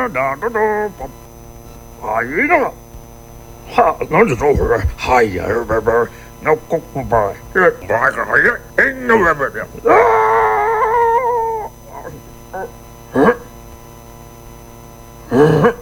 哎呀，哈，那就说会儿，哎呀，那公公吧，这那个哎呀，那不啊，嗯嗯嗯。